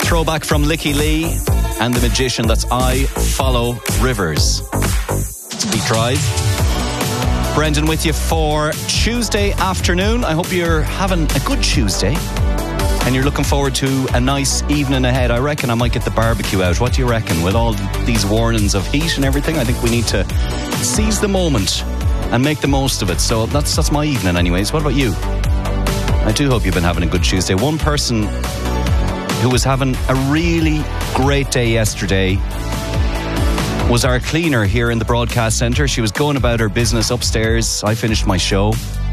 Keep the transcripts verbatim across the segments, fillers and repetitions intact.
throwback from Licky Lee and The Magician. That's I Follow Rivers. Speak Drive. Brendan with you for Tuesday afternoon. I hope you're having a good Tuesday and you're looking forward to a nice evening ahead. I reckon I might get the barbecue out. What do you reckon? With all these warnings of heat and everything, I think we need to seize the moment and make the most of it. So that's that's my evening anyways. What about you? I do hope you've been having a good Tuesday. One person who was having a really great day yesterday was our cleaner here in the broadcast centre. She was going about her business upstairs. I finished my show.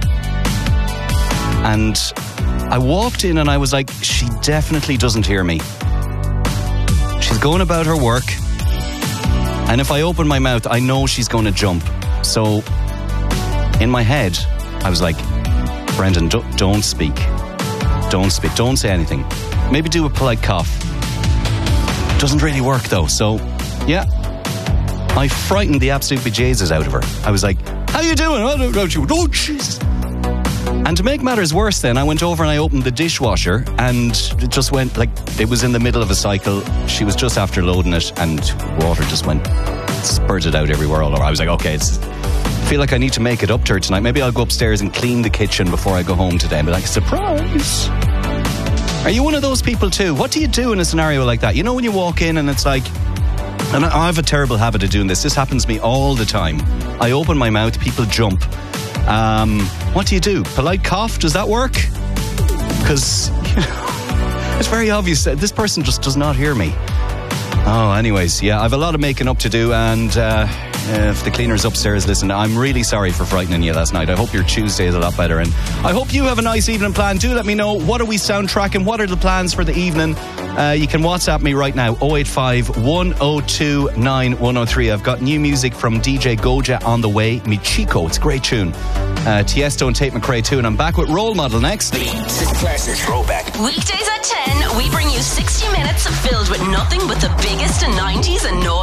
And I walked in and I was like, she definitely doesn't hear me. She's going about her work. And if I open my mouth, I know she's going to jump. So in my head, I was like, Brendan, don't, don't speak. Don't speak. Don't say anything. Maybe do a polite cough. Doesn't really work though. So, yeah. I frightened the absolute bejesus out of her. I was like, how you doing? Oh, oh, Jesus. And to make matters worse then, I went over and I opened the dishwasher and it just went, like, it was in the middle of a cycle. She was just after loading it and water just went, spurted out everywhere all over. I was like, okay, it's... I feel like I need to make it up to her tonight. Maybe I'll go upstairs and clean the kitchen before I go home today and be like, surprise. Are you one of those people too? What do you do in a scenario like that? You know when you walk in and it's like, and I have a terrible habit of doing this. This happens to me all the time. I open my mouth, people jump. Um, what do you do? Polite cough? Does that work? Because you know, it's very obvious that this person just does not hear me. Oh, anyways, yeah, I have a lot of making up to do, and uh, if the cleaner's upstairs, listen, I'm really sorry for frightening you last night. I hope your Tuesday is a lot better, and I hope you have a nice evening plan. Do let me know, what are we soundtracking? What are the plans for the evening? Uh, you can WhatsApp me right now, oh eight five, one oh two, nine one oh three. I've got new music from D J Goja on the way, Michiko, it's a great tune. Uh, Tiesto and Tate McRae too, and I'm back with Role Model next. Classic Throwback. Weekdays at ten, we bring you sixty minutes filled with nothing but the biggest in nineties and noise.